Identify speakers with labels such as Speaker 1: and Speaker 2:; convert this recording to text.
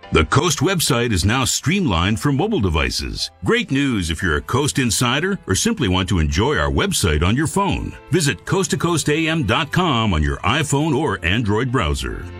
Speaker 1: The Coast website is now streamlined for mobile devices. Great news if you're a Coast insider or simply want to enjoy our website on your phone. Visit coasttocoastam.com on your iPhone or Android browser.